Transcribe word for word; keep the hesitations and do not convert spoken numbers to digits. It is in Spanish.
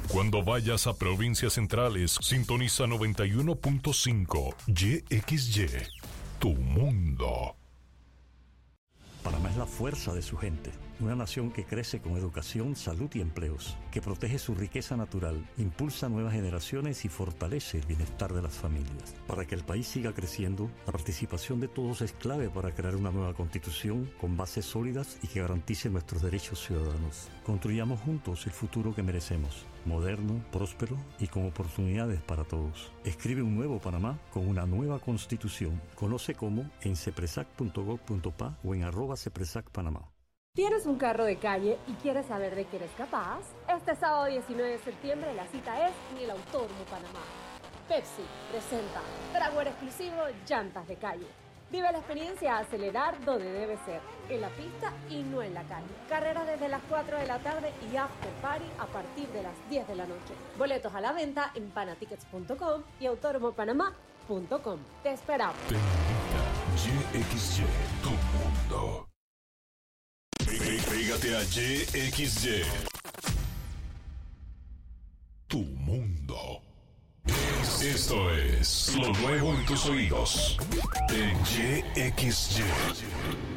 Cuando vayas a provincias centrales, sintoniza noventa y uno punto cinco Y X Y, tu mundo. Panamá es la fuerza de su gente, una nación que crece con educación, salud y empleos, que protege su riqueza natural, impulsa nuevas generaciones y fortalece el bienestar de las familias. Para que el país siga creciendo, la participación de todos es clave para crear una nueva constitución con bases sólidas y que garantice nuestros derechos ciudadanos. Construyamos juntos el futuro que merecemos, moderno, próspero y con oportunidades para todos. Escribe un nuevo Panamá con una nueva constitución. Conoce cómo en cepresac punto gov punto pa o en arroba cepresac Panamá. ¿Tienes un carro de calle y quieres saber de qué eres capaz? Este sábado diecinueve de septiembre la cita es en el Autódromo Panamá. Pepsi presenta trago exclusivo Llantas de Calle. Vive la experiencia a acelerar donde debe ser, en la pista y no en la calle. Carrera desde las cuatro de la tarde y after party a partir de las diez de la noche. Boletos a la venta en panatickets punto com y autódromo panamá punto com. Te esperamos. Te invita Y X Y, tu mundo. Pégate a Y X Y, tu mundo. Esto es lo nuevo en tus oídos en Y X Y.